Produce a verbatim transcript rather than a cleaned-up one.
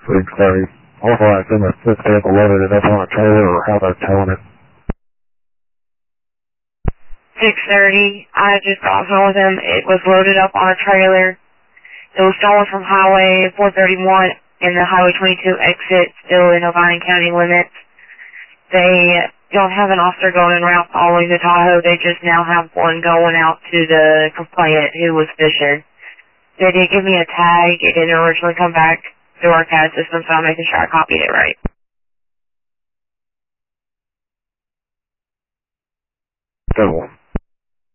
six thirty. Authorized them at fifth vehicle loaded it up on a trailer or how they're towing it. six thirty, I just got home with him. It was loaded up on a trailer. It was stolen from Highway four thirty-one and the Highway twenty-two exit, still in Obion County limits. They don't have an officer going en route following the Tahoe. They just now have one going out to the complainant who was fishing. They did give me a tag. It didn't originally come back through our C A D system, so I'm making sure I copied it right. Good one.